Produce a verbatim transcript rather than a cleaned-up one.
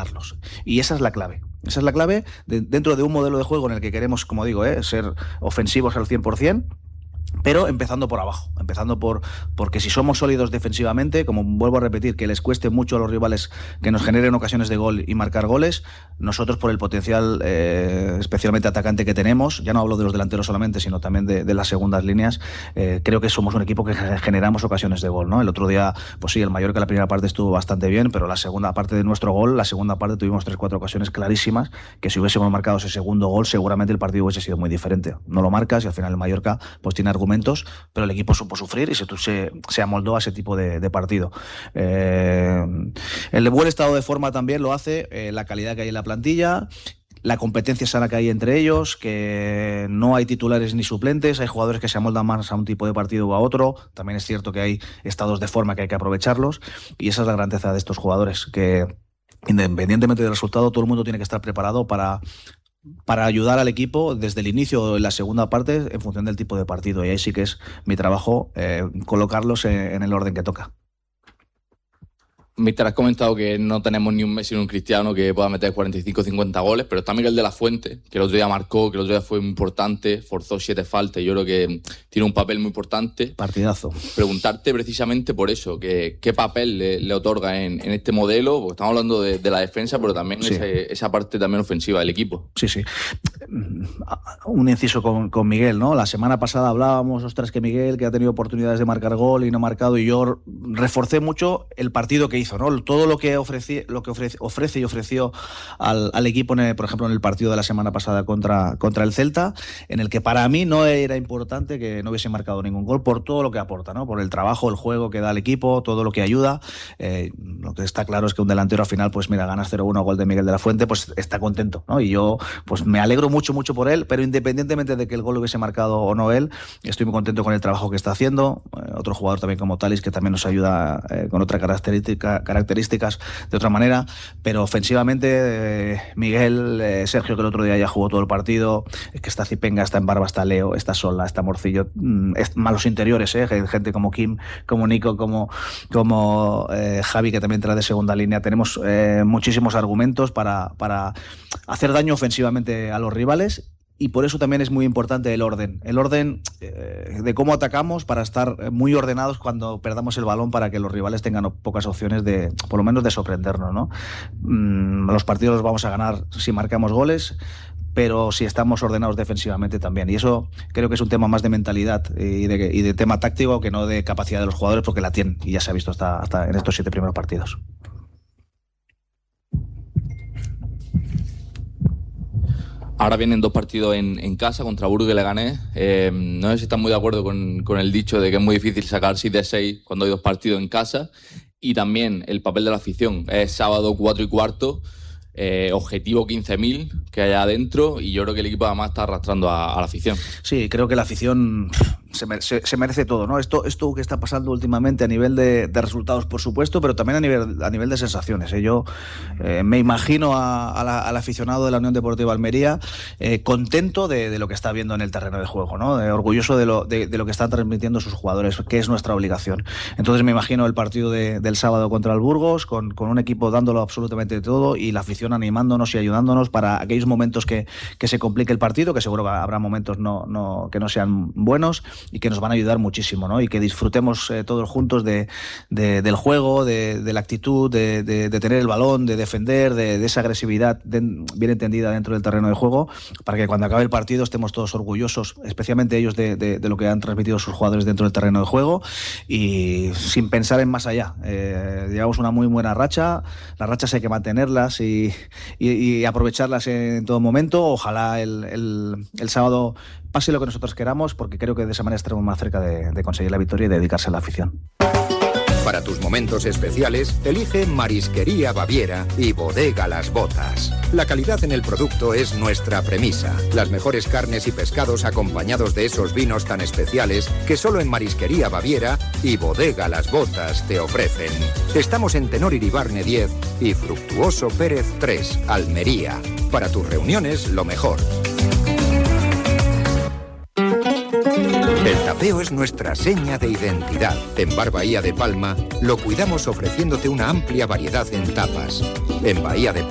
ganarlos. Y esa es la clave. Esa es la clave de, dentro de un modelo de juego en el que queremos, como digo, eh, ser ofensivos al cien por ciento, pero empezando por abajo, empezando por porque si somos sólidos defensivamente, como vuelvo a repetir, que les cueste mucho a los rivales que nos generen ocasiones de gol y marcar goles, nosotros por el potencial eh, especialmente atacante que tenemos, ya no hablo de los delanteros solamente, sino también de, de las segundas líneas, eh, creo que somos un equipo que generamos ocasiones de gol, ¿no? El otro día, pues sí, el Mallorca la primera parte estuvo bastante bien, pero la segunda parte de nuestro gol, la segunda parte tuvimos tres, cuatro ocasiones clarísimas, que si hubiésemos marcado ese segundo gol, seguramente el partido hubiese sido muy diferente. No lo marcas y al final el Mallorca pues tiene argumentos, pero el equipo supo sufrir y se, se, se amoldó a ese tipo de, de partido. Eh, el buen estado de forma también lo hace eh, la calidad que hay en la plantilla, la competencia sana que hay entre ellos, que no hay titulares ni suplentes, hay jugadores que se amoldan más a un tipo de partido o a otro. También es cierto que hay estados de forma que hay que aprovecharlos, y esa es la grandeza de estos jugadores, que independientemente del resultado, todo el mundo tiene que estar preparado para para ayudar al equipo desde el inicio o en la segunda parte en función del tipo de partido, y ahí sí que es mi trabajo eh, colocarlos en, en el orden que toca. Mister, has comentado que no tenemos ni un Messi ni un Cristiano que pueda meter cuarenta y cinco o cincuenta goles, pero está Miguel de la Fuente, que el otro día marcó, que el otro día fue muy importante, forzó siete faltas, y yo creo que tiene un papel muy importante. Partidazo. Preguntarte precisamente por eso, que, qué papel le, le otorga en, en este modelo, porque estamos hablando de, de la defensa, pero también sí. ese, esa parte también ofensiva del equipo. Sí, sí. Un inciso con, con Miguel, ¿no? La semana pasada hablábamos, ostras, que Miguel, que ha tenido oportunidades de marcar gol y no ha marcado, y yo reforcé mucho el partido que hizo, ¿no? Todo lo que ofrece, lo que ofrece, ofrece y ofreció al, al equipo, en el, por ejemplo, en el partido de la semana pasada contra, contra el Celta, en el que para mí no era importante que no hubiese marcado ningún gol por todo lo que aporta, ¿no? Por el trabajo, el juego que da al equipo, todo lo que ayuda. Eh, lo que está claro es que un delantero al final, pues mira, ganas cero uno, gol de Miguel de la Fuente, pues está contento, ¿no? Y yo pues me alegro mucho, mucho por él, pero independientemente de que el gol lo hubiese marcado o no él, estoy muy contento con el trabajo que está haciendo. Eh, otro jugador también como Talis, que también nos ayuda eh, con otra característica, características de otra manera, pero ofensivamente eh, Miguel, eh, Sergio, que el otro día ya jugó todo el partido, es que está Zipenga, está en Barba, está Leo, está Sola, está Morcillo, mm, es, malos interiores, eh, gente como Kim, como Nico, como, como eh, Javi, que también entra de segunda línea. Tenemos eh, muchísimos argumentos para, para hacer daño ofensivamente a los rivales. Y por eso también es muy importante el orden, el orden eh, de cómo atacamos, para estar muy ordenados cuando perdamos el balón, para que los rivales tengan pocas opciones de, por lo menos, de sorprendernos, ¿no? Mm, los partidos los vamos a ganar si marcamos goles, pero si estamos ordenados defensivamente también. Y eso creo que es un tema más de mentalidad y de, y de tema táctico, que no de capacidad de los jugadores, porque la tienen, y ya se ha visto hasta, hasta en estos siete primeros partidos. Ahora vienen dos partidos en, en casa contra Burgos y Leganés. Eh, no sé si están muy de acuerdo con, con el dicho de que es muy difícil sacar seis de seis cuando hay dos partidos en casa. Y también el papel de la afición. Es sábado cuatro y cuarto, eh, objetivo quince mil que hay adentro, y yo creo que el equipo además está arrastrando a, a la afición. Sí, creo que la afición se merece, se merece todo, ¿no? Esto, esto que está pasando últimamente a nivel de, de resultados, por supuesto, pero también a nivel, a nivel de sensaciones, ¿eh? Yo eh, me imagino a, a la, al aficionado de la Unión Deportiva Almería eh, contento de, de lo que está viendo en el terreno de juego, ¿no? Eh, orgulloso de lo, de, de lo que están transmitiendo sus jugadores, que es nuestra obligación. Entonces me imagino el partido de, del sábado contra el Burgos, con, con un equipo dándolo absolutamente todo, y la afición animándonos y ayudándonos para aquellos momentos que, que se complique el partido, que seguro que habrá momentos no, no, que no sean buenos, y que nos van a ayudar muchísimo, ¿no? Y que disfrutemos eh, todos juntos de, de, del juego, de, de la actitud, de, de, de tener el balón, de defender, de, de esa agresividad de, bien entendida dentro del terreno de juego, para que cuando acabe el partido estemos todos orgullosos, especialmente ellos, de, de, de lo que han transmitido sus jugadores dentro del terreno de juego, y sin pensar en más allá. Eh, llevamos una muy buena racha, las rachas hay que mantenerlas y, y, y aprovecharlas en todo momento. Ojalá el, el, el sábado pase lo que nosotros queramos, porque creo que de esa manera estaremos más cerca de, de conseguir la victoria y de dedicarse a la afición. Para tus momentos especiales, elige Marisquería Baviera y Bodega Las Botas. La calidad en el producto es nuestra premisa. Las mejores carnes y pescados acompañados de esos vinos tan especiales que solo en Marisquería Baviera y Bodega Las Botas te ofrecen. Estamos en Tenor Iribarne diez y Fructuoso Pérez tres, Almería. Para tus reuniones, lo mejor. El tapeo es nuestra seña de identidad. En Bar Bahía de Palma lo cuidamos ofreciéndote una amplia variedad en tapas. En Bahía de Palma